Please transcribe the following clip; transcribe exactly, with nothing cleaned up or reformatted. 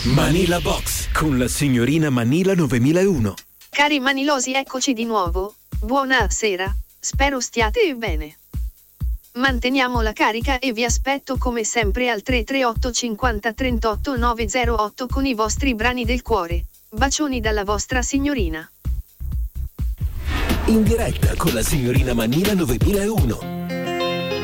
Manila Box con la signorina Manila novemilauno. Cari manilosi, eccoci di nuovo. Buonasera, spero stiate bene. Manteniamo la carica e vi aspetto come sempre al tre tre otto cinquanta trentotto novecentotto con i vostri brani del cuore. Bacioni dalla vostra signorina. In diretta con la signorina Manila novemilauno.